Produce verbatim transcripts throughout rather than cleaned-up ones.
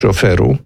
șoferul,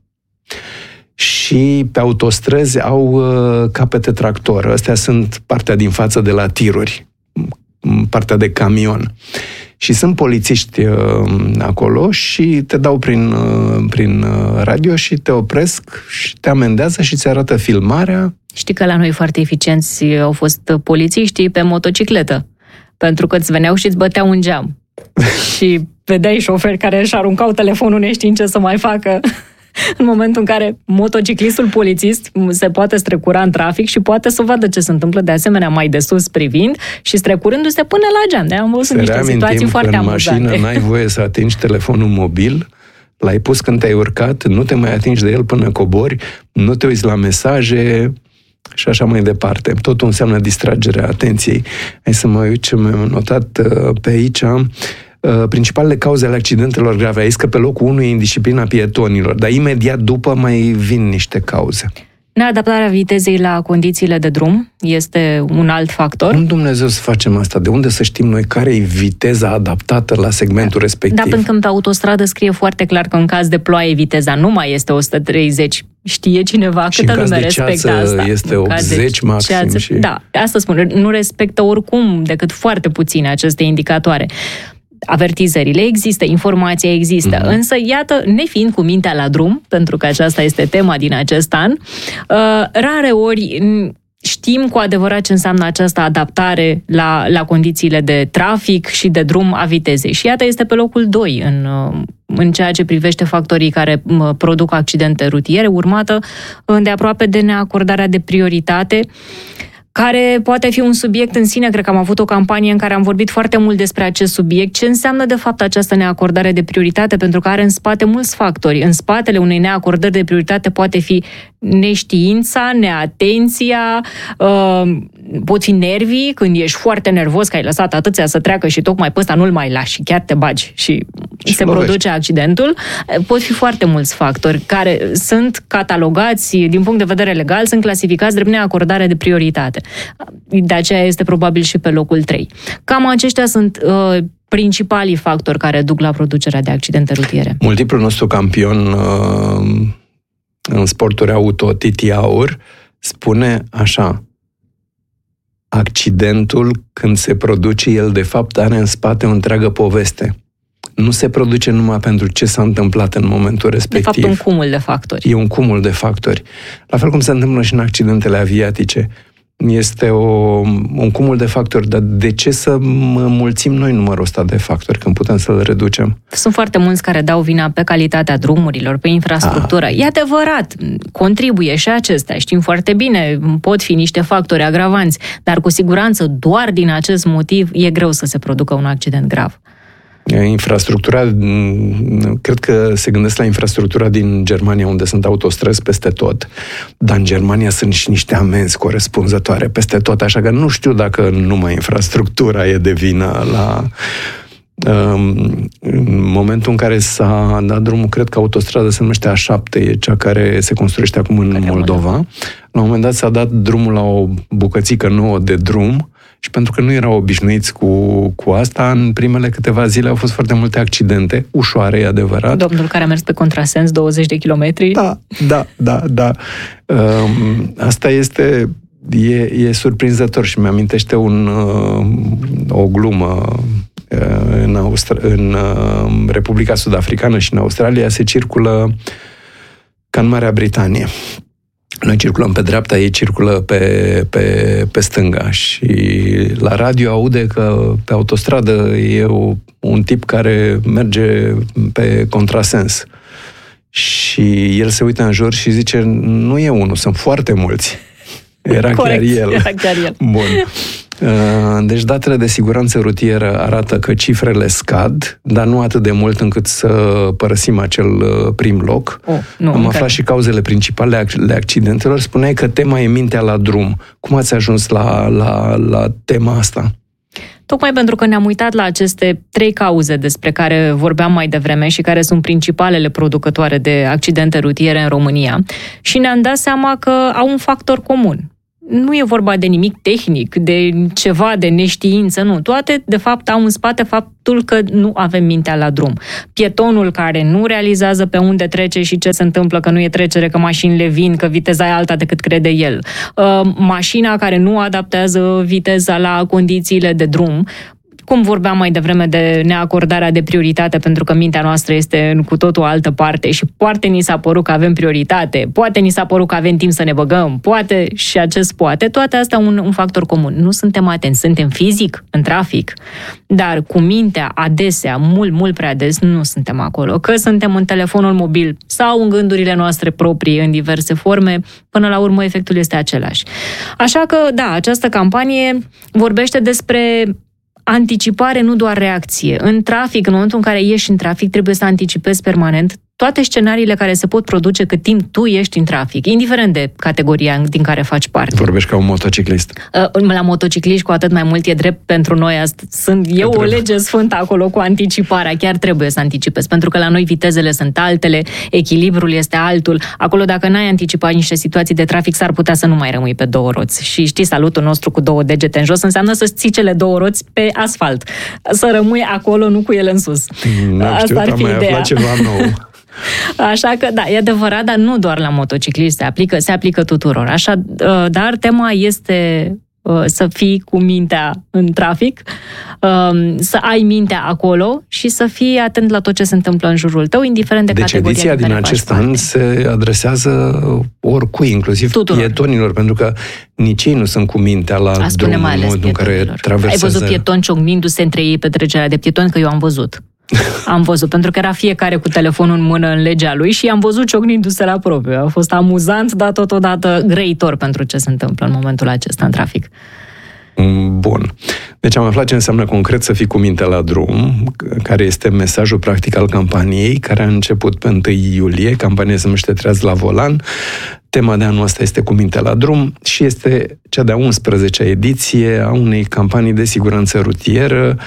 și pe autostrăzi au uh, capete tractor. Astea sunt partea din față de la tiruri, partea de camion. Și sunt polițiști uh, acolo și te dau prin, uh, prin uh, radio și te opresc și te amendează și ți arată filmarea. Știi că la noi foarte eficienți au fost polițiștii pe motocicletă, pentru că îți veneau și îți băteau un geam. Și vedeai șoferi care își aruncau telefonul neștiind ce să mai facă. În momentul în care motociclistul polițist se poate strecura în trafic și poate să vadă ce se întâmplă de asemenea mai de sus privind și strecurându-se până la geam. De am văzut niște situații foarte amuzante. În mașină n-ai voie să atingi telefonul mobil, l-ai pus când te-ai urcat, nu te mai atingi de el până cobori, nu te uiți la mesaje și așa mai departe. Totul înseamnă distragerea atenției. Hai să mă uit ce mi-am notat pe aici. Principalele cauze ale accidentelor grave. Aici că pe locul unu e indisciplina pietonilor, dar imediat după mai vin niște cauze. Neadaptarea vitezei la condițiile de drum este un alt factor. Cum Dumnezeu să facem asta? De unde să știm noi care e viteza adaptată la segmentul respectiv? Da, pentru că pe autostradă scrie foarte clar că în caz de ploaie viteza nu mai este o sută treizeci. Știe cineva și câtă lume respectă asta? Este optzeci maxim. Ceață, și... Da, asta spun. Nu respectă oricum decât foarte puține aceste indicatoare. Avertizările există, informația există, mm-hmm. însă, iată, nefiind cu mintea la drum, pentru că aceasta este tema din acest an, uh, rare ori știm cu adevărat ce înseamnă această adaptare la, la condițiile de trafic și de drum a vitezei. Și iată, este pe locul doi în, în ceea ce privește factorii care produc accidente rutiere, urmată îndeaproape de neacordarea de prioritate, care poate fi un subiect în sine. Cred că am avut o campanie în care am vorbit foarte mult despre acest subiect. Ce înseamnă, de fapt, această neacordare de prioritate? Pentru că are în spate mulți factori. În spatele unei neacordări de prioritate poate fi neștiința, neatenția, uh, pot fi nervii, când ești foarte nervos că ai lăsat atâția să treacă și tocmai pe ăsta nu-l mai lași și chiar te bagi și, și se lovești. Produce accidentul. Pot fi foarte mulți factori care sunt catalogați, din punct de vedere legal, sunt clasificați drept neacordare de prioritate. De aceea este probabil și pe locul trei. Cam aceștia sunt uh, principalii factori care duc la producerea de accidente rutiere. Multiplul nostru campion uh, în sporturi auto, Titi Aur, spune așa: accidentul, când se produce, el de fapt are în spate o întreagă poveste. Nu se produce numai pentru ce s-a întâmplat în momentul respectiv. De fapt, un cumul de factori. E un cumul de factori. La fel cum se întâmplă și în accidentele aviatice. Este o, un cumul de factori, dar de ce să mulțim noi numărul ăsta de factori când putem să-l reducem? Sunt foarte mulți care dau vina pe calitatea drumurilor, pe infrastructură. Ah. E adevărat, contribuie și acestea, știm foarte bine, pot fi niște factori agravanți, dar cu siguranță doar din acest motiv e greu să se producă un accident grav. Infrastructura, cred că se gândesc la infrastructura din Germania, unde sunt autostrăzi peste tot, dar în Germania sunt și niște amenzi corespunzătoare peste tot, așa că nu știu dacă numai infrastructura e de vină la... În momentul în care s-a dat drumul, cred că autostrada se numește A șapte, e cea care se construiește acum în Moldova. La un moment dat s-a dat drumul la o bucățică nouă de drum și pentru că nu erau obișnuiți cu, cu asta, în primele câteva zile au fost foarte multe accidente, ușoare, e adevărat. Domnul care a mers pe contrasens douăzeci de kilometri. Da, da, da, da. Asta este... E, e surprinzător și mi-amintește un, o glumă. În, Austra- în Republica Sud-Africană și în Australia se circulă ca în Marea Britanie. Noi circulăm pe dreapta, ei circulă pe, pe, pe stânga și la radio aude că pe autostradă e o, un tip care merge pe contrasens. Și el se uită în jur și zice, nu e unul, sunt foarte mulți. Era Corect, chiar el. Era chiar el. Bun. Deci datele de siguranță rutieră arată că cifrele scad, dar nu atât de mult încât să părăsim acel prim loc. Oh, nu, Am aflat și cauzele principale ale accidentelor. Spuneai că tema e mintea la drum. Cum ați ajuns la, la, la tema asta? Tocmai pentru că ne-am uitat la aceste trei cauze despre care vorbeam mai devreme și care sunt principalele producătoare de accidente rutiere în România și ne-am dat seama că au un factor comun. nu e vorba de nimic tehnic, de ceva de neștiință, nu. Toate, de fapt, au în spate faptul că nu avem mintea la drum. Pietonul care nu realizează pe unde trece și ce se întâmplă, că nu e trecere, că mașinile vin, că viteza e alta decât crede el. Mașina care nu adaptează viteza la condițiile de drum. Cum vorbeam mai devreme de neacordarea de prioritate, pentru că mintea noastră este în cu totul altă parte și poate ni s-a părut că avem prioritate, poate ni s-a părut că avem timp să ne băgăm, poate și acest poate, toate astea un, un factor comun. Nu suntem atenți, suntem fizic în trafic, dar cu mintea adesea, mult, mult prea des, nu suntem acolo. Că suntem în telefonul mobil sau în gândurile noastre proprii în diverse forme, până la urmă efectul este același. Așa că, da, această campanie vorbește despre anticipare, nu doar reacție. În trafic, în momentul în care ieși în trafic, trebuie să anticipezi permanent toate scenariile care se pot produce cât timp tu ești în trafic, indiferent de categoria din care faci parte. Vorbești ca un motociclist. La motocicliști, cu atât mai mult, e drept pentru noi. Sunt eu o lege sfântă acolo cu anticiparea. Chiar trebuie să anticipezi, pentru că la noi vitezele sunt altele, echilibrul este altul. Acolo, dacă n-ai anticipat niște situații de trafic, s-ar putea să nu mai rămâi pe două roți. Și știi, salutul nostru cu două degete în jos înseamnă să ții cele două roți pe asfalt. Să rămâi acolo, nu cu ele în sus. Nu știu, am mai aflat ceva nou. Așa că, da, e adevărat, dar nu doar la motocicliști, se aplică, se aplică tuturor. Așa, dar tema este să fii cu mintea în trafic, să ai mintea acolo și să fii atent la tot ce se întâmplă în jurul tău, indiferent de deci categoria ediția din acest an parte. Se adresează oricui, inclusiv tuturor. Pietonilor, pentru că nici ei nu sunt cu mintea la A drum în momentul în care traversează. Ai văzut pietoni ciocnindu-se între ei pe trecerea de pietoni? Că eu am văzut. Am văzut, pentru că era fiecare cu telefonul în mână în legea lui și am văzut ciocnindu-se la propriu. A fost amuzant, dar totodată grăitor pentru ce se întâmplă în momentul acesta în trafic. Bun. Deci am aflat ce înseamnă concret să fii cu mintea la drum, care este mesajul practic al campaniei, care a început pe întâi iulie. Campania se numește Treaz la volan. Tema de anul ăsta este cu mintea la drum și este cea de-a unsprezecea ediție a unei campanii de siguranță rutieră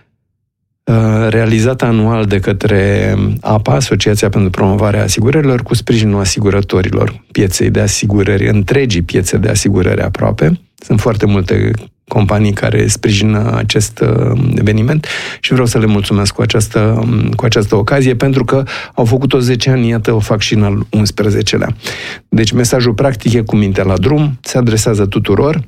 realizată anual de către A P A, Asociația pentru Promovarea Asigurărilor, cu sprijinul asigurătorilor, pieței de asigurări, întregii piețe de asigurări aproape. Sunt foarte multe companii care sprijină acest eveniment și vreau să le mulțumesc cu această, cu această ocazie, pentru că au făcut-o zece ani, iată, o fac și în al unsprezecelea. Deci mesajul practic e cu mintea la drum, se adresează tuturor.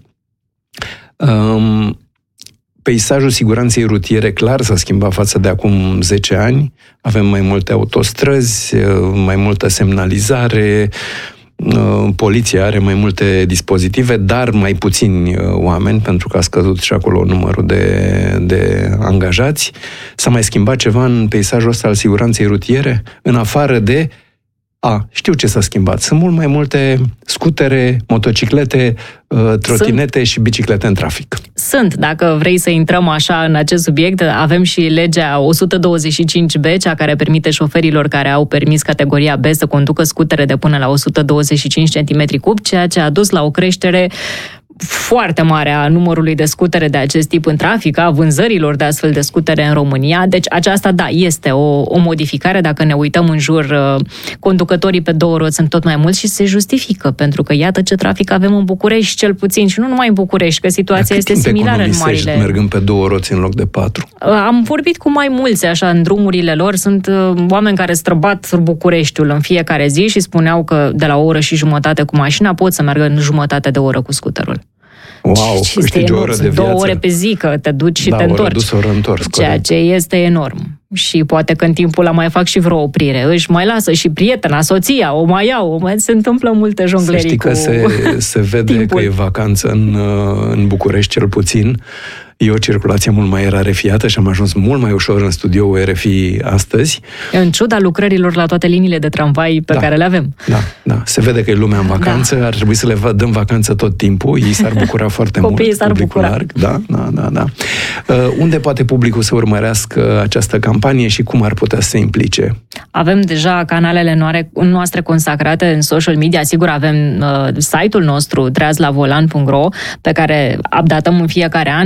Um, Peisajul siguranței rutiere clar s-a schimbat față de acum zece ani. Avem mai multe autostrăzi, mai multă semnalizare, poliția are mai multe dispozitive, dar mai puțini oameni, pentru că a scăzut și acolo numărul de, de angajați. S-a mai schimbat ceva în peisajul ăsta al siguranței rutiere? În afară de A, știu ce s-a schimbat. Sunt mult mai multe scutere, motociclete, trotinete Sunt. și biciclete în trafic. Sunt. Dacă vrei să intrăm așa în acest subiect, avem și legea o sută douăzeci și cinci B, cea care permite șoferilor care au permis categoria B să conducă scutere de până la o sută douăzeci și cinci centimetri cub, ceea ce a dus la o creștere foarte mare a numărului de scutere de acest tip în trafic, a vânzărilor de astfel de scutere în România. Deci aceasta, da, este o, o modificare. Dacă ne uităm în jur, conducătorii pe două roți sunt tot mai mulți și se justifică, pentru că iată ce trafic avem în București, cel puțin, și nu numai în București, că situația este similară în marile... mergând pe două roți în loc de patru? Am vorbit cu mai mulți, așa, în drumurile lor. Sunt oameni care străbat Bucureștiul în fiecare zi și spuneau că de la o oră și jumătate cu mașina pot să meargă în jumătate de oră cu scuterul. Wow, câștigi o oră de viață. Două ore pe zi, că te duci și da, te întorci. Da, dus, oră întors, ceea corect. ce este enorm. Și poate că în timpul ăla mai fac și vreo oprire. Își mai lasă și prietena, soția, o mai iau. Mai se întâmplă multe jonglerii. Să știi cu că se, se vede timpul. Că e vacanță în, în București, cel puțin. E o circulație mult mai rarefiată și am ajuns mult mai ușor în studioul R F I astăzi. În ciuda lucrărilor la toate liniile de tramvai pe da, care le avem. Da, da. Se vede că e lumea în vacanță, da. Ar trebui să le dăm vacanță tot timpul. Ei s-ar bucura foarte mult. Copiii s-ar bucura. Larg. Da, da, da, da. Uh, unde poate publicul să urmărească această campanie și cum ar putea să se implice? Avem deja canalele noastre consacrate în social media. Sigur, avem uh, site-ul nostru treaz la volan punct ro, pe care updatăm în fiecare an noua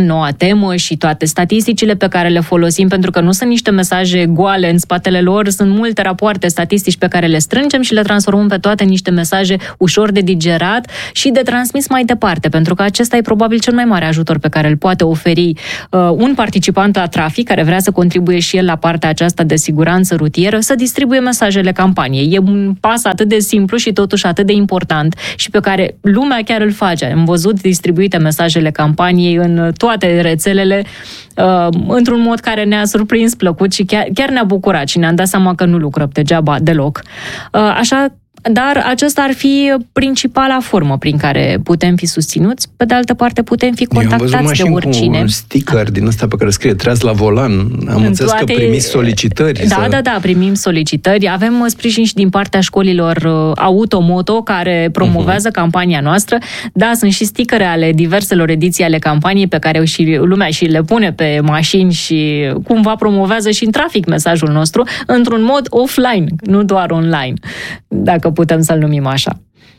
temă și toate statisticile pe care le folosim, pentru că nu sunt niște mesaje goale în spatele lor, sunt multe rapoarte statistici pe care le strângem și le transformăm pe toate niște mesaje ușor de digerat și de transmis mai departe, pentru că acesta e probabil cel mai mare ajutor pe care îl poate oferi uh, un participant la trafic care vrea să contribuie și el la partea aceasta de siguranță rutieră, să distribuie mesajele campaniei. E un pas atât de simplu și totuși atât de important și pe care lumea chiar îl face. Am văzut distribuite mesajele campaniei în toate rețelele uh, într-un mod care ne-a surprins, plăcut și chiar, chiar ne-a bucurat și ne-am dat seama că nu lucrăm degeaba deloc. Uh, așa Dar aceasta ar fi principala formă prin care putem fi susținuți. Pe de altă parte, putem fi contactați de oricine. Cu un sticker din ăsta pe care scrie treaz la volan. Am în înțeles toate... că primiți solicitări. Da, să... da, da, primim solicitări. Avem sprijin și din partea școlilor Automoto, care promovează uh-huh. campania noastră. Da, sunt și stickere ale diverselor ediții ale campaniei pe care și lumea și le pune pe mașini și cumva promovează și în trafic mesajul nostru într-un mod offline, nu doar online. Dacă putem să-l numim așa.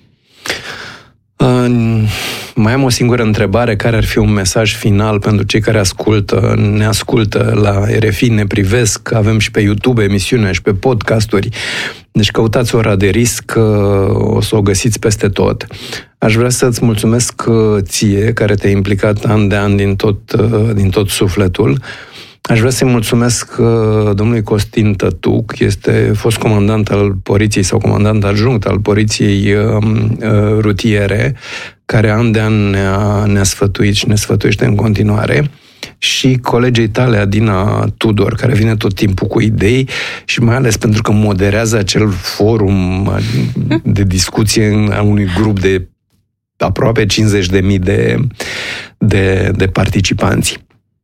Uh, mai am o singură întrebare. Care ar fi un mesaj final pentru cei care ascultă, ne ascultă la R F I, ne privesc, avem și pe YouTube emisiune și pe podcasturi. Deci căutați Ora de Risc, o să o găsiți peste tot. Aș vrea să-ți mulțumesc ție, care te-ai implicat an de an din tot, din tot sufletul. Aș vrea să-i mulțumesc uh, domnului Costin Tătuc, este fost comandant al poliției sau comandant adjunct al poliției uh, uh, rutiere, care an de an ne-a, ne-a sfătuit și ne sfătuiește în continuare, și colegii tale, Adina Tudor, care vine tot timpul cu idei și mai ales pentru că moderează acel forum de discuție a unui grup de aproape cincizeci de mii de, de, de participanți.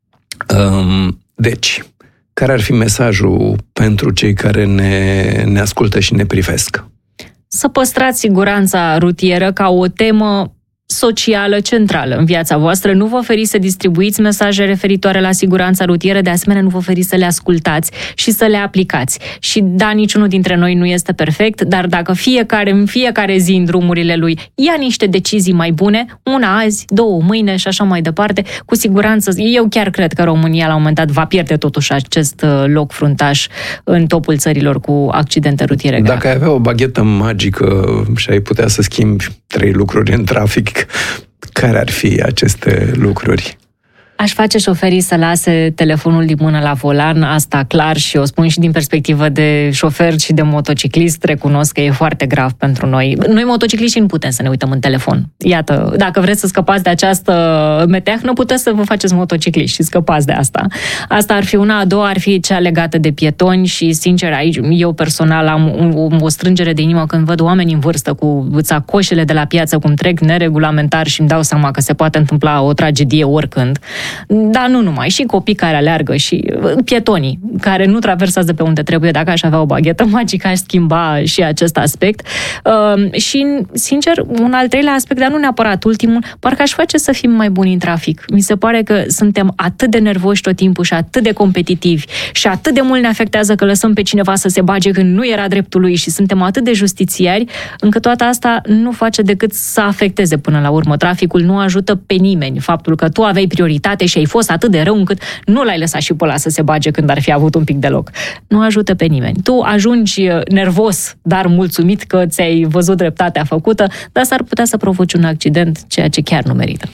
Um, Deci, care ar fi mesajul pentru cei care ne, ne ascultă și ne privesc? Să păstrați siguranța rutieră ca o temă socială centrală în viața voastră. Nu vă oferiți să distribuiți mesaje referitoare la siguranța rutieră, de asemenea nu vă oferiți să le ascultați și să le aplicați. Și da, niciunul dintre noi nu este perfect, dar dacă fiecare, în fiecare zi în drumurile lui ia niște decizii mai bune, una azi, două mâine și așa mai departe, cu siguranță, eu chiar cred că România la un moment dat va pierde totuși acest loc fruntaș în topul țărilor cu accidente rutiere grave. Dacă ai avea o baghetă magică și ai putea să schimbi trei lucruri în trafic, care ar fi aceste lucruri? Aș face șoferii să lase telefonul din mână la volan, asta clar, și o spun și din perspectivă de șofer și de motociclist, recunosc că e foarte grav pentru noi. Noi motocicliștii nu putem să ne uităm în telefon. Iată, dacă vreți să scăpați de această meteahnă, puteți să vă faceți motocicliști și scăpați de asta. Asta ar fi una, a doua ar fi cea legată de pietoni și, sincer, aici eu personal am o, o strângere de inimă când văd oameni în vârstă cu sacoșele de la piață, cum trec neregulamentar și îmi dau seama că se poate întâmpla o tragedie oricând. Dar nu numai, și copii care aleargă și pietonii care nu traversează pe unde trebuie. Dacă aș avea o baghetă magică, aș schimba și acest aspect. Uh, și, sincer, un al treilea aspect, dar nu neapărat ultimul, parcă aș face să fim mai buni în trafic. Mi se pare că suntem atât de nervoși tot timpul și atât de competitivi și atât de mult ne afectează că lăsăm pe cineva să se bage când nu era dreptul lui și suntem atât de justițiari, încât toată asta nu face decât să afecteze până la urmă. Traficul nu ajută pe nimeni. Faptul că tu aveai prioritate și ai fost atât de rău încât nu l-ai lăsat și pe ăla să se bage când ar fi avut un pic de loc. Nu ajută pe nimeni. Tu ajungi nervos, dar mulțumit că ți-ai văzut dreptatea făcută, dar s-ar putea să provoci un accident, ceea ce chiar nu merită.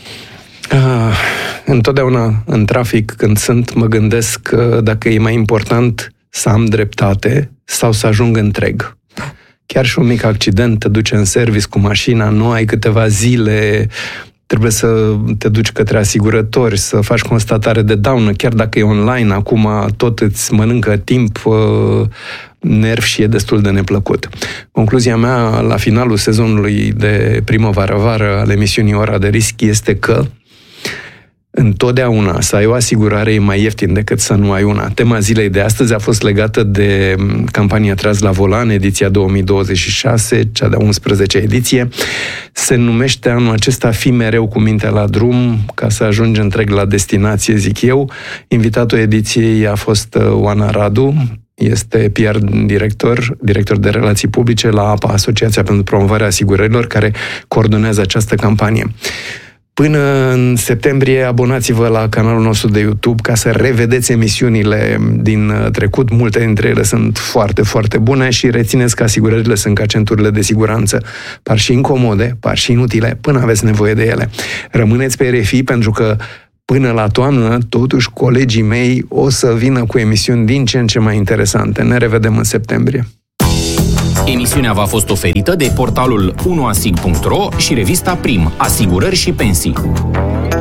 Uh, întotdeauna în trafic, când sunt, mă gândesc că dacă e mai important să am dreptate sau să ajung întreg. Chiar și un mic accident, te duce în service cu mașina, nu ai câteva zile, trebuie să te duci către asigurători, să faci constatare de daună, chiar dacă e online, acum tot îți mănâncă timp, nervi și e destul de neplăcut. Concluzia mea la finalul sezonului de primăvară-vară al emisiunii Ora de Risc este că întotdeauna să ai o asigurare e mai ieftin decât să nu ai una. Tema zilei de astăzi a fost legată de campania Treaz la volan, ediția două mii douăzeci și șase, cea de-a unsprezecea ediție. Se numește anul acesta Fii mereu cu mintea la drum, ca să ajungi întreg la destinație, zic eu. Invitatul ediției a fost Oana Radu, este P R director, director de relații publice la A P A, Asociația pentru Promovarea Asigurărilor, care coordonează această campanie. Până în septembrie, abonați-vă la canalul nostru de YouTube ca să revedeți emisiunile din trecut. Multe dintre ele sunt foarte, foarte bune și rețineți că asigurările sunt ca centurile de siguranță. Par și incomode, par și inutile, până aveți nevoie de ele. Rămâneți pe R F I pentru că până la toamnă, totuși, colegii mei o să vină cu emisiuni din ce în ce mai interesante. Ne revedem în septembrie. Emisiunea v-a fost oferită de portalul unu asig punct ro și revista Prim, Asigurări și Pensii.